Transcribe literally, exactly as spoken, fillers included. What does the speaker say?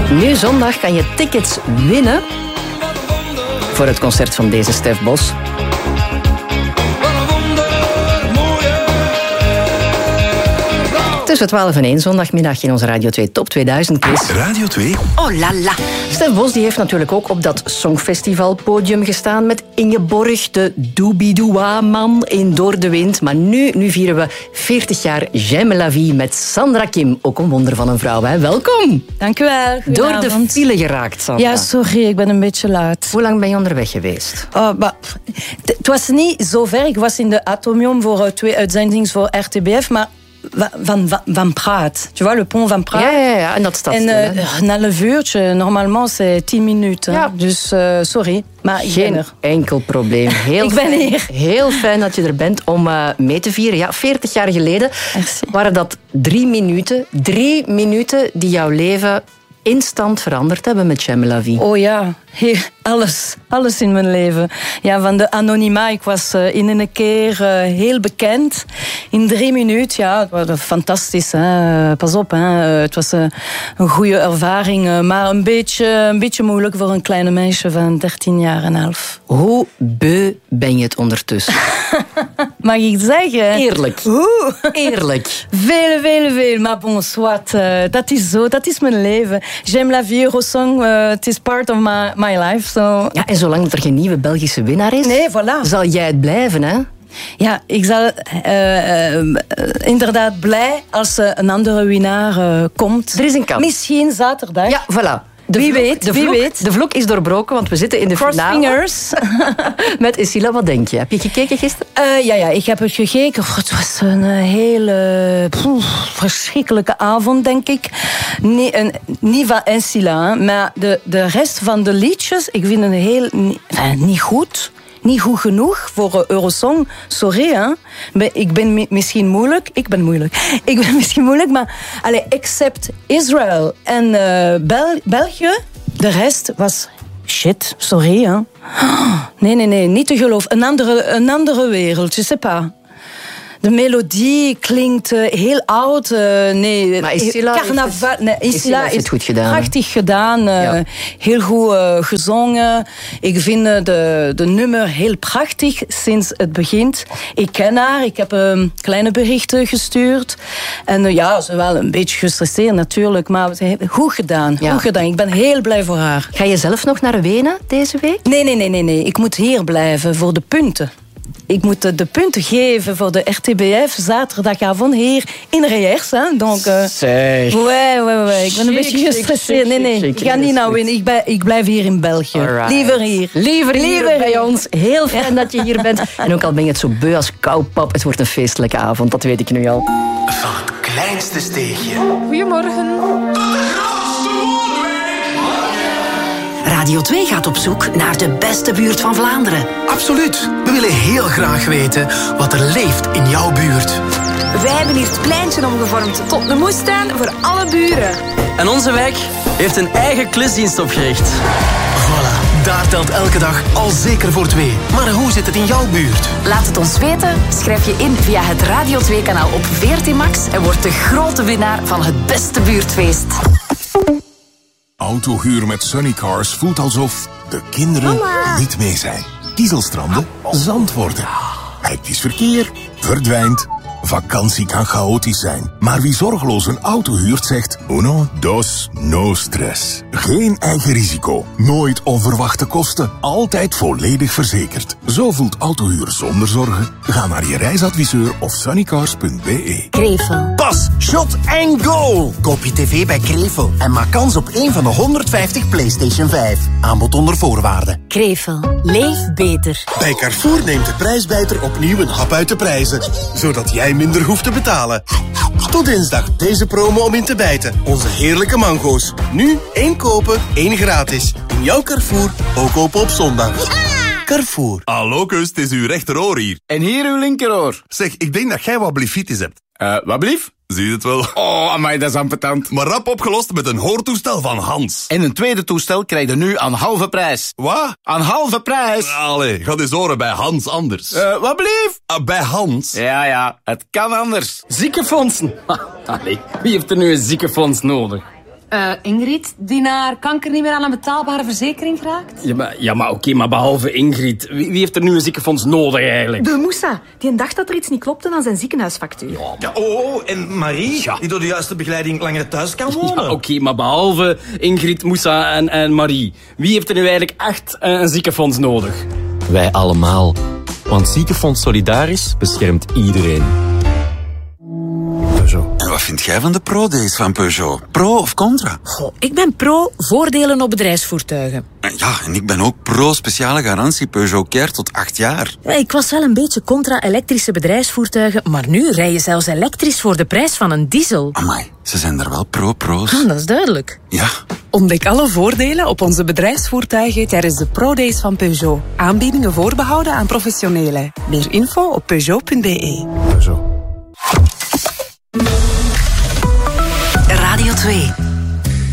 Nu zondag kan je tickets winnen voor het concert van deze Stef Bos. Tussen twaalf en één zondagmiddag in onze Radio twee Top tweeduizend quiz. Radio twee? Oh la la. Stef Bos die heeft natuurlijk ook op dat Songfestivalpodium gestaan met Ingeborg, de Doobie-Doa-man in Door de Wind. Maar nu, nu vieren we veertig jaar J'aime la vie met Sandra Kim. Ook een wonder van een vrouw, hè? Welkom. Dank u wel. Door de file geraakt, Sandra. Ja, sorry, ik ben een beetje laat. Hoe lang ben je onderweg geweest? Oh, bah, het was niet zo ver. Ik was in de Atomium voor twee uitzendingen voor R T B F, maar Van, van, van Praat. Tu vois, le pont van Praat. Ja, ja, ja. En dat staat stil, En uh, een half uurtje, normalement, c'est tien minuten. Ja. Dus uh, sorry, maar ik Geen ben er. enkel probleem. Heel ik ben fijn, hier. Heel fijn dat je er bent om uh, mee te vieren. Ja, veertig jaar geleden Merci. waren dat drie minuten. Drie minuten die jouw leven instant veranderd hebben met J'aime la vie. Oh ja, heel, alles. Alles in mijn leven. Ja, van de anonima, ik was uh, in een keer uh, heel bekend. In drie minuten, ja, het was fantastisch. Hè. Pas op, hè. Het was uh, een goede ervaring. Uh, maar een beetje, een beetje moeilijk voor een kleine meisje van dertien jaar en half. Hoe beu ben je het ondertussen? Mag ik zeggen? Eerlijk. Hoe? Eerlijk. Veel, veel, veel. Maar bon, soit. Uh, dat is zo, dat is mijn leven. J'aime la vie, Eurosong. Uh, it is part of my, my life. So. Ja, en zolang er geen nieuwe Belgische winnaar is, Nee, voilà. zal jij het blijven, hè? Ja, ik zal uh, uh, inderdaad blij als uh, een andere winnaar uh, komt. Er is een kans. Misschien zaterdag. Ja, voilà. De Wie vloek, weet, de wie vloek, weet. De vloek is doorbroken, want we zitten in de Cross finale. fingers. Met Isila, wat denk je? Heb je gekeken gisteren? Uh, ja, ja, ik heb het gekeken. Het was een uh, hele pff, verschrikkelijke avond, denk ik. Nee, een, niet van Isila, maar de, de rest van de liedjes, ik vind het heel niet, niet goed. Niet goed genoeg voor Eurosong. Sorry, hè. Ik ben mi- misschien moeilijk. Ik ben moeilijk. Ik ben misschien moeilijk, maar... Allez, except Israël en uh, Bel- België, de rest was shit. Sorry, hè. Nee, nee, nee. Niet te geloven. Een andere, een andere wereld. Je sais pas. De melodie klinkt uh, heel oud. Uh, nee, Maar Isila carnaval. heeft het, nee, Isila Isila heeft het goed gedaan. Prachtig gedaan. Uh, Ja. Heel goed uh, gezongen. Ik vind uh, de, de nummer heel prachtig sinds het begint. Ik ken haar. Ik heb um, kleine berichten gestuurd. En uh, ja, ze wel een beetje gestresseerd natuurlijk. Maar ze heeft goed gedaan. Ja. Goed gedaan. Ik ben heel blij voor haar. Ga je zelf nog naar Wenen deze week? Nee, nee, nee, nee, nee. Ik moet hier blijven voor de punten. Ik moet de punten geven voor de R T B F zaterdagavond hier in Reers. Hè. Donc, uh, Zeg. ouais, ouais, ouais. Ik ben een Chic, beetje chic, gestresseerd. chic, Nee, nee. chic, Ik ga niet naar winnen. Ik, ben, ik blijf hier in België. Alright. Liever hier. Liever hier Liever bij hier. ons. Heel fijn dat je hier bent. En ook al ben je het zo beu als koupap, het wordt een feestelijke avond. Dat weet ik nu al. Van het kleinste steegje Goedemorgen. Radio twee gaat op zoek naar de beste buurt van Vlaanderen. Absoluut. We willen heel graag weten wat er leeft in jouw buurt. Wij hebben hier het pleintje omgevormd tot een moestuin voor alle buren. En onze wijk heeft een eigen klusdienst opgericht. Voilà, daar telt elke dag al zeker voor twee. Maar hoe zit het in jouw buurt? Laat het ons weten. Schrijf je in via het Radio twee kanaal op V R T Max en word de grote winnaar van het beste buurtfeest. Autohuur met Sunnycars voelt alsof de kinderen niet mee zijn. Kiezelstranden zand worden. Hectisch verkeer verdwijnt. Vakantie kan chaotisch zijn. Maar wie zorgeloos een auto huurt zegt uno, dos, no stress. Geen eigen risico. Nooit onverwachte kosten. Altijd volledig verzekerd. Zo voelt autohuur zonder zorgen. Ga naar je reisadviseur of sunnycars punt b e. Krevel. Pas, shot en goal! Koop je tv bij Krevel en maak kans op één van de honderdvijftig PlayStation vijf. Aanbod onder voorwaarden. Krevel. Leef beter. Bij Carrefour neemt de prijsbijter opnieuw een hap uit de prijzen. Zodat jij minder hoeft te betalen. Tot dinsdag deze promo om in te bijten. Onze heerlijke mango's. Nu één kopen, één gratis. In jouw Carrefour, ook open op zondag. Carrefour. Hallo, kus, het is uw rechteroor hier. En hier uw linkeroor. Zeg, ik denk dat jij wat blifitis hebt. Eh, wat blief? Zie je het wel? Oh, amai, dat is ambetant. Maar rap opgelost met een hoortoestel van Hans. En een tweede toestel krijg je nu aan halve prijs. Wat? Aan halve prijs. Allee, ga eens horen bij Hans anders. Eh, wat blief? Ah, bij Hans? Ja, ja, het kan anders. Ziekenfondsen. Allee, wie heeft er nu een ziekenfonds nodig? Uh, Ingrid, die naar kanker niet meer aan een betaalbare verzekering geraakt? Ja, maar, ja, maar oké, okay, maar behalve Ingrid. Wie, wie heeft er nu een ziekenfonds nodig eigenlijk? De Moussa. Die dacht dat er iets niet klopte aan zijn ziekenhuisfactuur. Ja, ja oh, en Marie, ja. die door de juiste begeleiding langer thuis kan wonen. Ja, oké, okay, maar behalve Ingrid, Moussa en, en Marie. Wie heeft er nu eigenlijk echt uh, een ziekenfonds nodig? Wij allemaal. Want Ziekenfonds Solidaris beschermt iedereen. En wat vind jij van de pro-days van Peugeot? Pro of contra? Goh, ik ben pro voordelen op bedrijfsvoertuigen. Ja, en ik ben ook pro speciale garantie Peugeot Care tot acht jaar. Ja, ik was wel een beetje contra elektrische bedrijfsvoertuigen, maar nu rij je zelfs elektrisch voor de prijs van een diesel. Amai, ze zijn er wel pro-pro's. Ah, dat is duidelijk. Ja. Ontdek alle voordelen op onze bedrijfsvoertuigen tijdens de pro-days van Peugeot. Aanbiedingen voorbehouden aan professionelen. Meer info op peugeot punt b e. Peugeot. Radio twee.